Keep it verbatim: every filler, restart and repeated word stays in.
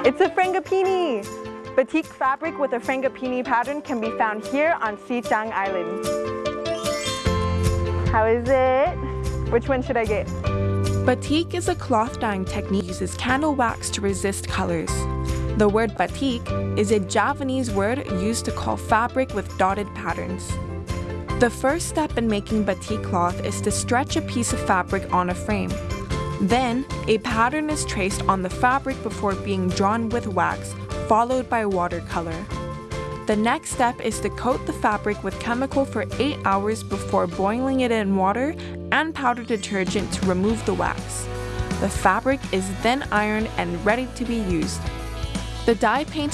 It's a frangipani! Batik fabric with a frangipani pattern can be found here on Xizang Island. How is it? Which one should I get? Batik is a cloth dyeing technique that uses candle wax to resist colors. The word batik is a Javanese word used to call fabric with dotted patterns. The first step in making batik cloth is to stretch a piece of fabric on a frame. Then, a pattern is traced on the fabric before being drawn with wax, followed by watercolor. The next step is to coat the fabric with chemical for eight hours before boiling it in water and powder detergent to remove the wax. The fabric is then ironed and ready to be used. The dye paint